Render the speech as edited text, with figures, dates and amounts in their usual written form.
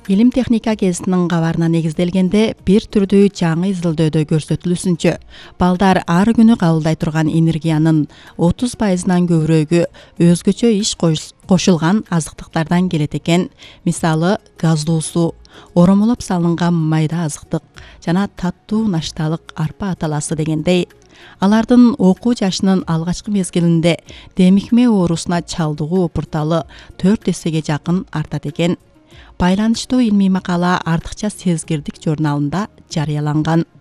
Илим техника гезитинин кабарына негизделгенде бир түрдүү жаңы изилдөөдө көрсөтүлүшүнчө, балдар ар күнү кабылдай турган энергиянын 30%-нан көбүрөөгү өзгөчө иш кошулган азыктыктардан келет экен. Мисалы, газдуу суу, оромолоп салынган майда азыктык жана таттуу нашталык арпа аталасы дегендей. Алардын окуу жашынын алгачкы мезгилинде демикме оорусуна чалдыгуу опурталы 4 эсеге жакын артат экен. Байланыштуу илмий макала артыкча сезгирдик журналында жарыяланган.